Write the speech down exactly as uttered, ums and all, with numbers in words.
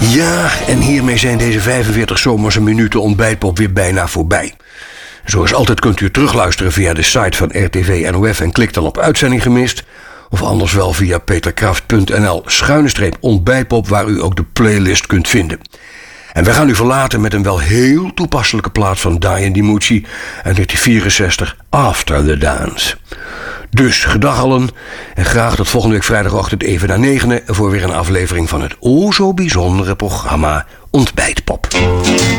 Ja, en hiermee zijn deze vijfenveertig zomerse minuten ontbijtpop weer bijna voorbij. Zoals altijd kunt u terugluisteren via de site van R T V N O F en klik dan op uitzending gemist. Of anders wel via peterkraft punt n l schuine streep ontbijtpop, waar u ook de playlist kunt vinden. En wij gaan u verlaten met een wel heel toepasselijke plaat van Diane DiMucci uit negentien vierenzestig, After the Dance. Dus gedag allen en graag tot volgende week vrijdagochtend even na negenen voor weer een aflevering van het o zo bijzondere programma Ontbijtpop.